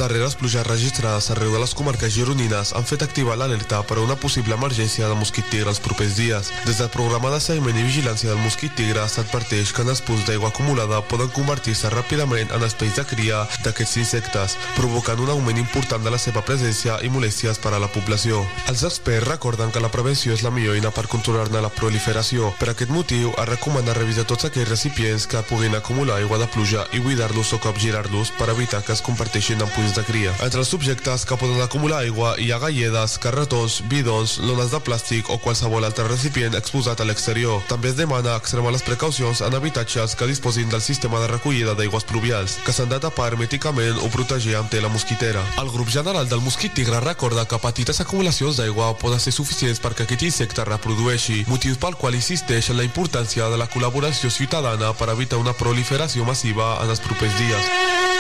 darreres pluges registrades arreu de les comarques gironines han fet activar l'alerta per a una possible emergència de mosquit tigre els propers dies. Des del programa de seguiment i vigilància del mosquit tigre s'adverteix que en els punts d'aigua acumulada poden convertir-se ràpidament en espais de cria d'aquests insectes, provocant un augment important de la seva presència i molèsties per a la població. Els experts recorden que la prevenció és la millor eina per controlar-ne la proliferació. Per aquest motiu, es recomana revisar tots aquells recipients que puguin acumular aigua de pluja i buidar-los o capgirar-los per evitar que es converteixin en punts de cria. Entre els subjectes que poden acumular aigua hi ha galledes, carretons, bidons, lones de plàstic o qualsevol altre recipient exposat a l'exterior. També es demana extremar les precaucions en habitatges que disposin del sistema de recollida d'aigües pluvials, que s'han de tapar hermèticament o protegir amb tela mosquitera. El grup general del mosquit tigre recorda que petites acumulacions d'aigua poden ser suficients perquè aquest insecte reprodueixi, motiu pel qual insisteix en la importància de la col·laboració ciutadana per evitar una proliferació massiva en els propers dies.